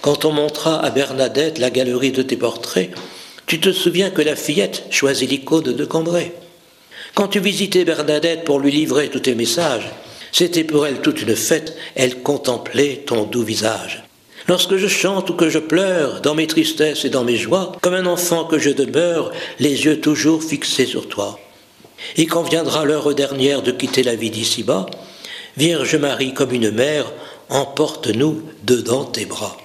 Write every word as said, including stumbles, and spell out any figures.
Quand on montra à Bernadette la galerie de tes portraits, tu te souviens que la fillette choisit l'icône de Cambrai. Quand tu visitais Bernadette pour lui livrer tous tes messages, c'était pour elle toute une fête, elle contemplait ton doux visage. Lorsque je chante ou que je pleure, dans mes tristesses et dans mes joies, comme un enfant que je demeure, les yeux toujours fixés sur toi. Et quand viendra l'heure dernière de quitter la vie d'ici-bas, Vierge Marie comme une mère, emporte-nous dedans tes bras.